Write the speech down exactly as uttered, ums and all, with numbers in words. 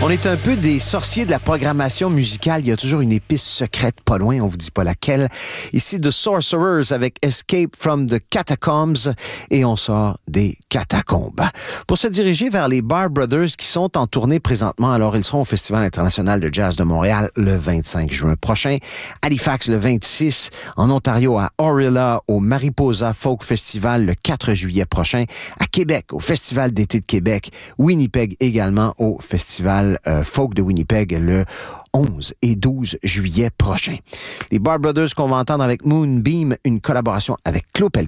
On est un peu des sorciers de la programmation musicale. Il y a toujours une épice secrète pas loin, on vous dit pas laquelle. Ici, The Sorcerers avec Escape from the Catacombs et on sort des catacombes. Pour se diriger vers les Bar Brothers qui sont en tournée présentement, alors ils seront au Festival international de jazz de Montréal le vingt-cinq juin prochain, Halifax le vingt-six, en Ontario à Orilla au Mariposa Folk Festival le quatre juillet prochain, à Québec au Festival d'été de Québec, Winnipeg également au Festival euh, Folk de Winnipeg le onze et douze juillet prochain. Les Bar Brothers qu'on va entendre avec Moonbeam, une collaboration avec Claude Pelgam.